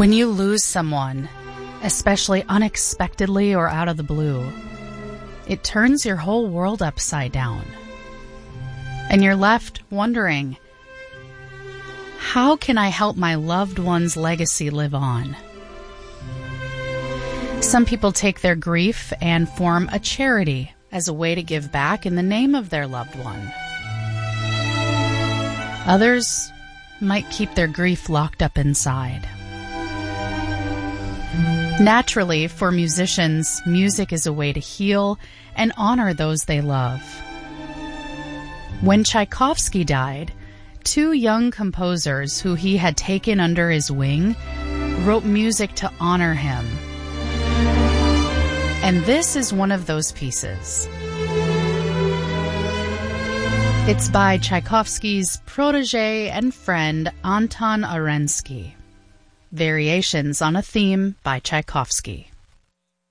When you lose someone, especially unexpectedly or out of the blue, it turns your whole world upside down. And you're left wondering, how can I help my loved one's legacy live on? Some people take their grief and form a charity as a way to give back in the name of their loved one. Others might keep their grief locked up inside. Naturally, for musicians, music is a way to heal and honor those they love. When Tchaikovsky died, two young composers who he had taken under his wing wrote music to honor him. And this is one of those pieces. It's by Tchaikovsky's protege and friend Anton Arensky. Variations on a Theme by Tchaikovsky.